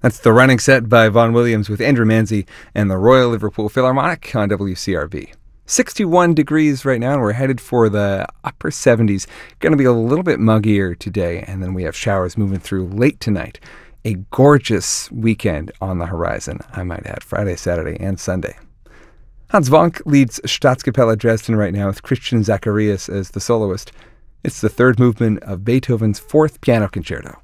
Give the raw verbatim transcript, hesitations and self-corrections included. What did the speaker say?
That's The Running Set by Vaughan Williams with Andrew Manzi and the Royal Liverpool Philharmonic on W C R B. sixty-one degrees right now, and we're headed for the upper seventies. Going to be a little bit muggier today, and then we have showers moving through late tonight. A gorgeous weekend on the horizon, I might add, Friday, Saturday, and Sunday. Hans Vonk leads Staatskapelle Dresden right now with Christian Zacharias as the soloist. It's the third movement of Beethoven's Fourth Piano Concerto.